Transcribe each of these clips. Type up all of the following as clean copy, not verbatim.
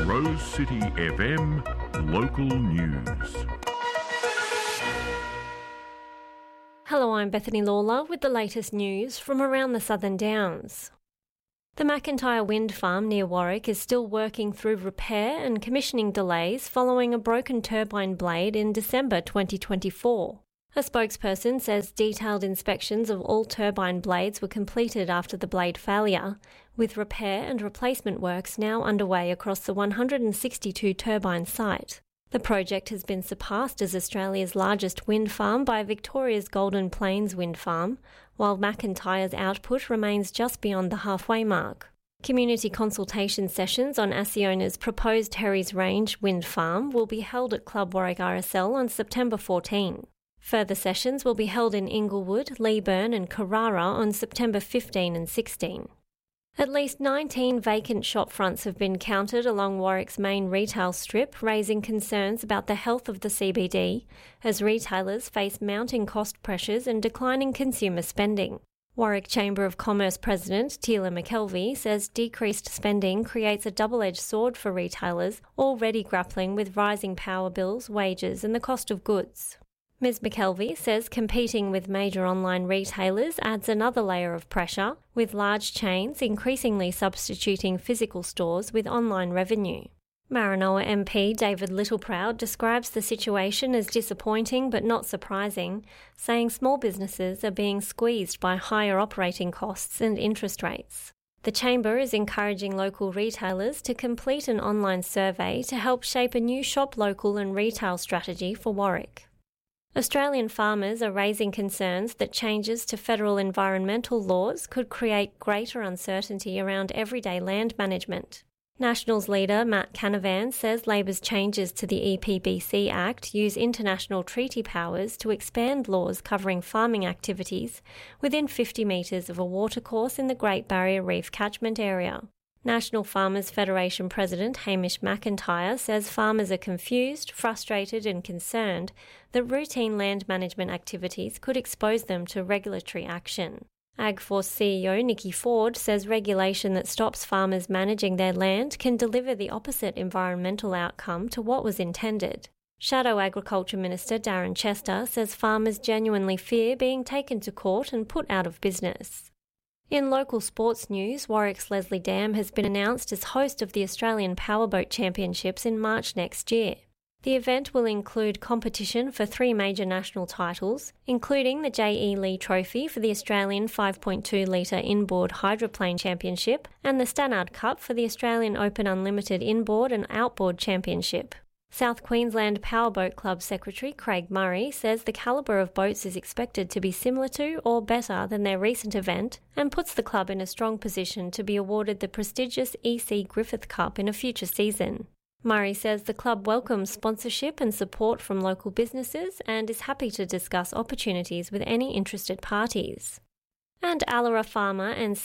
Rose City FM Local News. Hello, I'm Bethany Lawler with the latest news from around the Southern Downs. The McIntyre Wind Farm near Warwick is still working through repair and commissioning delays following a broken turbine blade in December 2024. A spokesperson says detailed inspections of all turbine blades were completed after the blade failure, with repair and replacement works now underway across the 162 turbine site. The project has been surpassed as Australia's largest wind farm by Victoria's Golden Plains Wind Farm, while McIntyre's output remains just beyond the halfway mark. Community consultation sessions on Asiona's proposed Herries Range wind farm will be held at Club Warwick RSL on September 14. Further sessions will be held in Inglewood, Leeburn and Carrara on September 15 and 16. At least 19 vacant shop fronts have been counted along Warwick's main retail strip, raising concerns about the health of the CBD as retailers face mounting cost pressures and declining consumer spending. Warwick Chamber of Commerce President Tila McKelvey says decreased spending creates a double-edged sword for retailers already grappling with rising power bills, wages and the cost of goods. Ms McKelvey says competing with major online retailers adds another layer of pressure, with large chains increasingly substituting physical stores with online revenue. Maranoa MP David Littleproud describes the situation as disappointing but not surprising, saying small businesses are being squeezed by higher operating costs and interest rates. The Chamber is encouraging local retailers to complete an online survey to help shape a new shop local and retail strategy for Warwick. Australian farmers are raising concerns that changes to federal environmental laws could create greater uncertainty around everyday land management. Nationals leader Matt Canavan says Labor's changes to the EPBC Act use international treaty powers to expand laws covering farming activities within 50 metres of a watercourse in the Great Barrier Reef catchment area. National Farmers Federation President Hamish McIntyre says farmers are confused, frustrated and concerned that routine land management activities could expose them to regulatory action. AgForce CEO Nikki Ford says regulation that stops farmers managing their land can deliver the opposite environmental outcome to what was intended. Shadow Agriculture Minister Darren Chester says farmers genuinely fear being taken to court and put out of business. In local sports news, Warwick's Leslie Dam has been announced as host of the Australian Powerboat Championships in March next year. The event will include competition for 3 major national titles, including the J.E. Lee Trophy for the Australian 5.2 litre inboard hydroplane championship and the Stannard Cup for the Australian Open Unlimited inboard and outboard championship. South Queensland Powerboat Club Secretary Craig Murray says the calibre of boats is expected to be similar to or better than their recent event and puts the club in a strong position to be awarded the prestigious E.C. Griffith Cup in a future season. Murray says the club welcomes sponsorship and support from local businesses and is happy to discuss opportunities with any interested parties. And Allara farmer and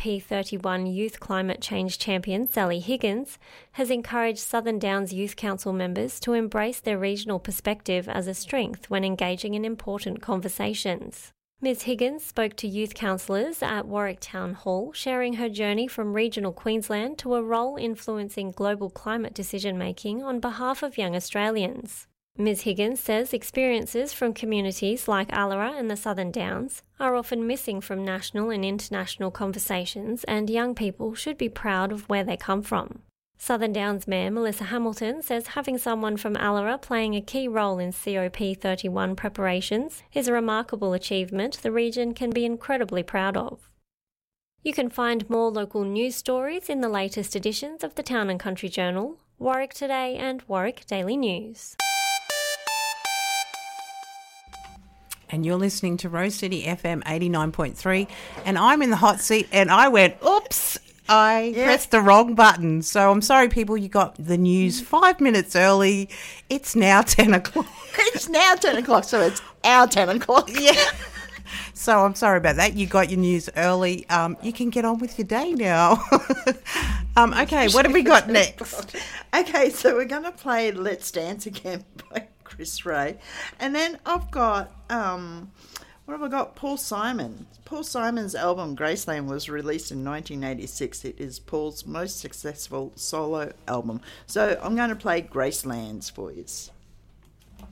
COP31 Youth Climate Change champion Sally Higgins has encouraged Southern Downs Youth Council members to embrace their regional perspective as a strength when engaging in important conversations. Ms Higgins spoke to youth councillors at Warwick Town Hall, sharing her journey from regional Queensland to a role influencing global climate decision-making on behalf of young Australians. Ms Higgins says experiences from communities like Allara and the Southern Downs are often missing from national and international conversations, and young people should be proud of where they come from. Southern Downs Mayor Melissa Hamilton says having someone from Allara playing a key role in COP31 preparations is a remarkable achievement the region can be incredibly proud of. You can find more local news stories in the latest editions of the Town and Country Journal, Warwick Today and Warwick Daily News. And you're listening to Rose City FM 89.3, and I'm in the hot seat, and I went, oops, I pressed the wrong button. So I'm sorry, people, you got the news 5 minutes early. It's now 10 o'clock. It's now 10 o'clock, so it's our 10 o'clock. Yeah. So I'm sorry about that. You got your news early. You can get on with your day now. Okay, what have we got next? Okay, so we're going to play Let's Dance Again by Chris Ray. And then I've got What have I got? Paul Simon. Paul Simon's album Graceland was released in 1986. It is Paul's most successful solo album. So I'm going to play Gracelands for you.